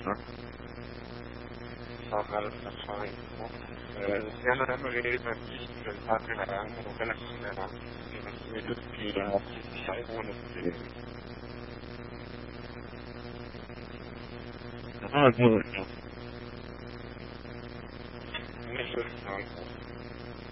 Sache, das war sehr lange Rede, ich den Tag lang und relativ lang, die Mitglieder auf die Scheibe gut. Nicht so stark.